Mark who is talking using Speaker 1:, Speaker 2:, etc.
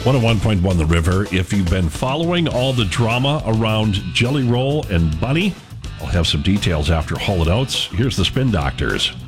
Speaker 1: 101.1 The River. If you've been following all the drama around Jelly Roll and Bunny, I'll have some details after Hall & Oates. Here's the Spin Doctors.